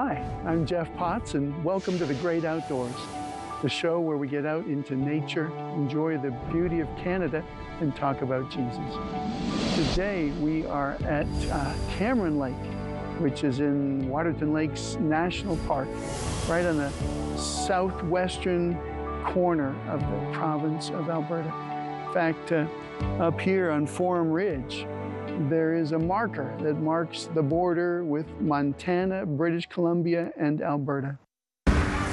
Hi, I'm Jeff Potts, and welcome to The Great Outdoors, the show where we get out into nature, enjoy the beauty of Canada, and talk about Jesus. Today, we are at Cameron Lake, which is in Waterton Lakes National Park, right on the southwestern corner of the province of Alberta. In fact, up here on Forum Ridge, there is a marker that marks the border with Montana, British Columbia, and Alberta.